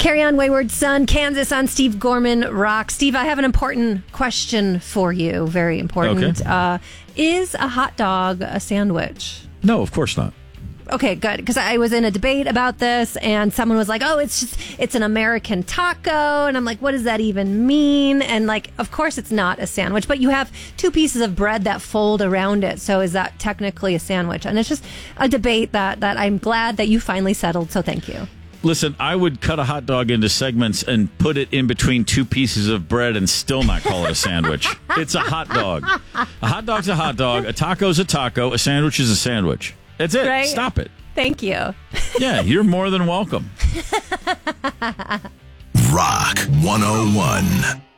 Carry On Wayward Son, Kansas on Steve Gorman Rock. Steve, I have an important question for you. Very important. Okay. Is a hot dog a sandwich? No, of course not. Okay, good. Because I was in a debate about this, and someone was like, "Oh, it's an American taco," and I'm like, "What does that even mean?" And like, of course, it's not a sandwich, but you have two pieces of bread that fold around it. So is that technically a sandwich? And it's just a debate that I'm glad that you finally settled. So thank you. Listen, I would cut a hot dog into segments and put it in between two pieces of bread and still not call it a sandwich. It's a hot dog. A hot dog's a hot dog. A taco's a taco. A sandwich is a sandwich. That's it. Right? Stop it. Thank you. Yeah, you're more than welcome. Rock 101.